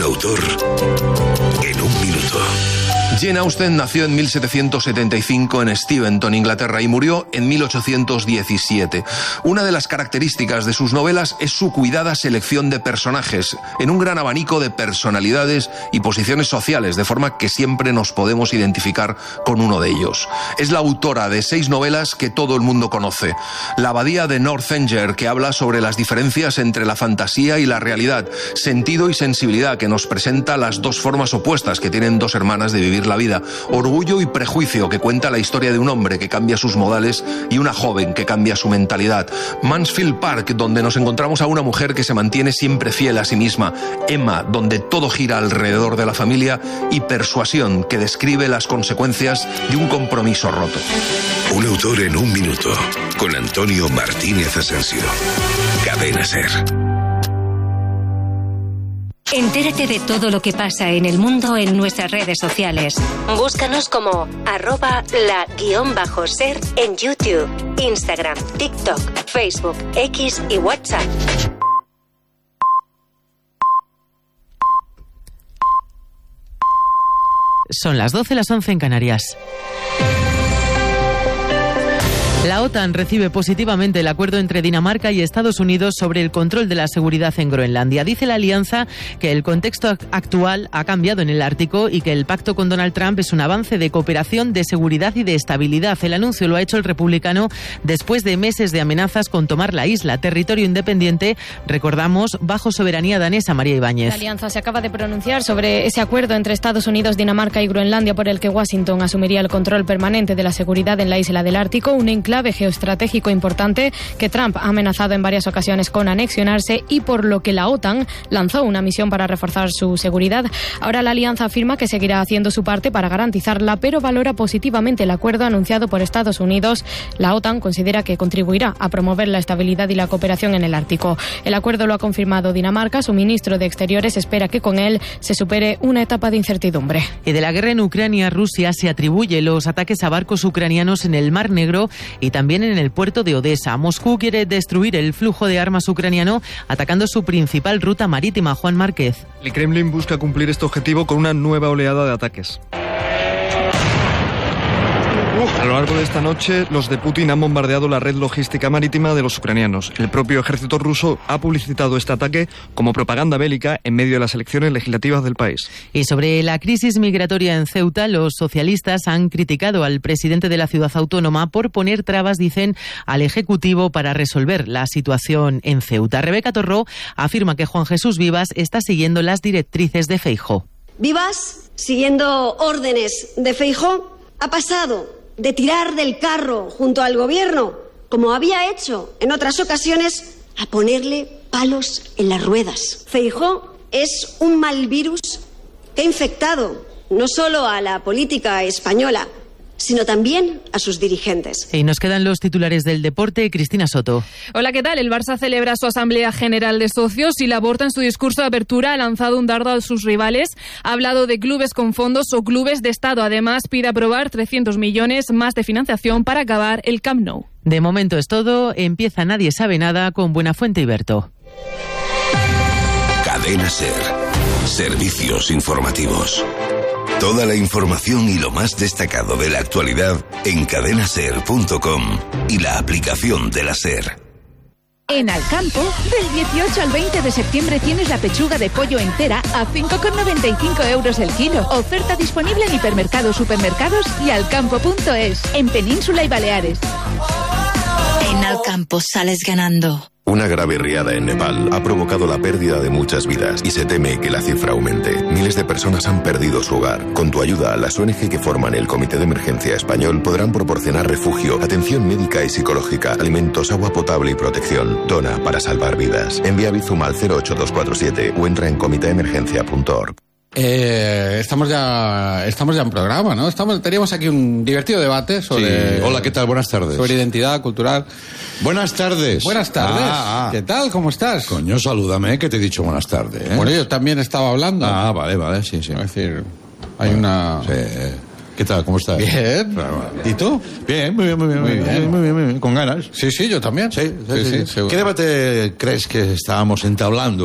autor en un minuto. Jane Austen nació en 1775 en Steventon, Inglaterra, y murió en 1817. Una de las características de sus novelas es su cuidada selección de personajes, en un gran abanico de personalidades y posiciones sociales, de forma que siempre nos podemos identificar con uno de ellos. Es la autora de 6 novelas que todo el mundo conoce. La abadía de Northanger, que habla sobre las diferencias entre la fantasía y la realidad. Sentido y sensibilidad, que nos presenta las dos formas opuestas que tienen dos hermanas de vivir la vida. Orgullo y prejuicio, que cuenta la historia de un hombre que cambia sus modales y una joven que cambia su mentalidad. Mansfield Park, donde nos encontramos a una mujer que se mantiene siempre fiel a sí misma. Emma, donde todo gira alrededor de la familia. Y Persuasión, que describe las consecuencias de un compromiso roto. Un autor en un minuto, con Antonio Martínez Asensio. Cadena SER. Entérate de todo lo que pasa en el mundo en nuestras redes sociales. Búscanos como @la_ser en YouTube, Instagram, TikTok, Facebook, X y WhatsApp. Son las 12, las 11 en Canarias. La OTAN recibe positivamente el acuerdo entre Dinamarca y Estados Unidos sobre el control de la seguridad en Groenlandia. Dice la alianza que el contexto actual ha cambiado en el Ártico y que el pacto con Donald Trump es un avance de cooperación, de seguridad y de estabilidad. El anuncio lo ha hecho el republicano después de meses de amenazas con tomar la isla, territorio independiente, recordamos, bajo soberanía danesa. María Ibáñez. La alianza se acaba de pronunciar sobre ese acuerdo entre Estados Unidos, Dinamarca y Groenlandia por el que Washington asumiría el control permanente de la seguridad en la isla del Ártico, un enclave geoestratégico importante que Trump ha amenazado en varias ocasiones con anexionarse y por lo que la OTAN lanzó una misión para reforzar su seguridad. Ahora la alianza afirma que seguirá haciendo su parte para garantizarla, pero valora positivamente el acuerdo anunciado por Estados Unidos. La OTAN considera que contribuirá a promover la estabilidad y la cooperación en el Ártico. El acuerdo lo ha confirmado Dinamarca. Su ministro de Exteriores espera que con él se supere una etapa de incertidumbre. Y de la guerra en Ucrania, Rusia se atribuye los ataques a barcos ucranianos en el Mar Negro y también en el puerto de Odessa. Moscú quiere destruir el flujo de armas ucraniano atacando su principal ruta marítima. Juan Márquez. El Kremlin busca cumplir este objetivo con una nueva oleada de ataques. A lo largo de esta noche, los de Putin han bombardeado la red logística marítima de los ucranianos. El propio ejército ruso ha publicitado este ataque como propaganda bélica en medio de las elecciones legislativas del país. Y sobre la crisis migratoria en Ceuta, los socialistas han criticado al presidente de la ciudad autónoma por poner trabas, dicen, al Ejecutivo para resolver la situación en Ceuta. Rebeca Torró afirma que Juan Jesús Vivas está siguiendo las directrices de Feijóo. Vivas, siguiendo órdenes de Feijóo, ha pasado de tirar del carro junto al gobierno, como había hecho en otras ocasiones, a ponerle palos en las ruedas. Feijóo es un mal virus que ha infectado no solo a la política española, sino también a sus dirigentes. Y nos quedan los titulares del deporte. Cristina Soto. Hola, ¿qué tal? El Barça celebra su Asamblea General de Socios y Laporta en su discurso de apertura ha lanzado un dardo a sus rivales. Ha hablado de clubes con fondos o clubes de Estado. Además, pide aprobar 300 millones más de financiación para acabar el Camp Nou. De momento es todo. Empieza Nadie sabe nada con Buenafuente y Berto. Cadena SER. Servicios informativos. Toda la información y lo más destacado de la actualidad en cadenaser.com y la aplicación de la SER. En Alcampo, del 18 al 20 de septiembre tienes la pechuga de pollo entera a 5,95 euros el kilo. Oferta disponible en hipermercados, supermercados y alcampo.es, en Península y Baleares. En Alcampo sales ganando. Una grave riada en Nepal ha provocado la pérdida de muchas vidas y se teme que la cifra aumente. Miles de personas han perdido su hogar. Con tu ayuda, las ONG que forman el Comité de Emergencia Español podrán proporcionar refugio, atención médica y psicológica, alimentos, agua potable y protección. Dona para salvar vidas. Envía Bizum al 08247 o entra en comiteemergencia.org. Estamos ya en programa, ¿no? Teníamos aquí un divertido debate sobre... Sí. Hola, ¿qué tal? Buenas tardes. Sobre identidad cultural. Buenas tardes. Buenas tardes. ¿Qué tal? ¿Cómo estás? Coño, salúdame, que te he dicho buenas tardes, ¿eh? Bueno, yo también estaba hablando. Vale, sí. Es decir, hay una... Sí. ¿Qué tal? ¿Cómo estás? Bien. ¿Y tú? Bien, muy bien. Con ganas. Sí, yo también. Sí. ¿Qué debate crees que estábamos entablando